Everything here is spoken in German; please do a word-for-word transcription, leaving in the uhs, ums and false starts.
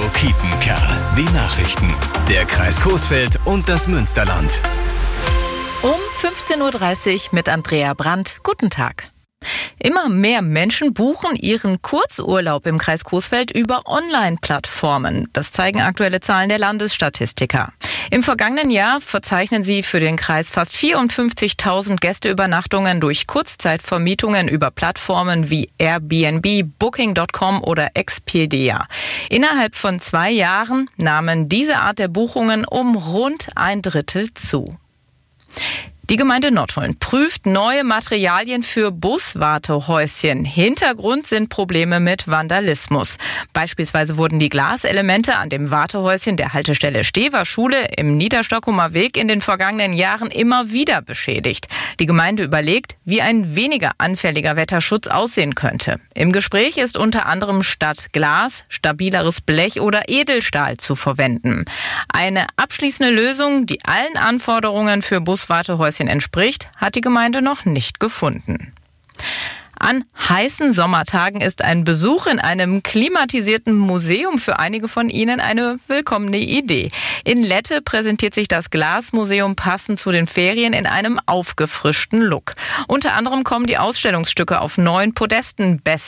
Kiepenkerl. Die Nachrichten. Der Kreis Coesfeld und das Münsterland. Um fünfzehn Uhr dreißig mit Andrea Brandt. Guten Tag. Immer mehr Menschen buchen ihren Kurzurlaub im Kreis Coesfeld über Online-Plattformen. Das zeigen aktuelle Zahlen der Landesstatistiker. Im vergangenen Jahr verzeichnen sie für den Kreis fast vierundfünfzigtausend Gästeübernachtungen durch Kurzzeitvermietungen über Plattformen wie Airbnb, Booking Punkt com oder Expedia. Innerhalb von zwei Jahren nahmen diese Art der Buchungen um rund ein Drittel zu. Die Gemeinde Nottuln prüft neue Materialien für Buswartehäuschen. Hintergrund sind Probleme mit Vandalismus. Beispielsweise wurden die Glaselemente an dem Wartehäuschen der Haltestelle Stever Schule im Niederstockumer Weg in den vergangenen Jahren immer wieder beschädigt. Die Gemeinde überlegt, wie ein weniger anfälliger Wetterschutz aussehen könnte. Im Gespräch ist unter anderem statt Glas stabileres Blech oder Edelstahl zu verwenden. Eine abschließende Lösung, die allen Anforderungen für Buswartehäuschen entspricht, hat die Gemeinde noch nicht gefunden. An heißen Sommertagen ist ein Besuch in einem klimatisierten Museum für einige von Ihnen eine willkommene Idee. In Lette präsentiert sich das Glasmuseum passend zu den Ferien in einem aufgefrischten Look. Unter anderem kommen die Ausstellungsstücke auf neun Podesten besser